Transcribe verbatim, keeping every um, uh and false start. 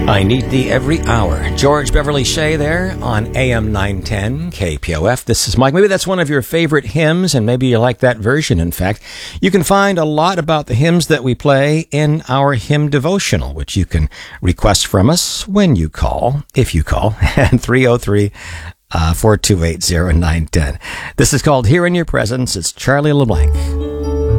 I Need Thee Every Hour. George Beverly Shea there on A M nine ten K P O F. This is Mike. Maybe that's one of your favorite hymns, and maybe you like that version, in fact. You can find a lot about the hymns that we play in our hymn devotional, which you can request from us when you call, if you call, at three oh three, four two eight, oh nine one oh. This is called Here in Your Presence. It's Charlie LeBlanc.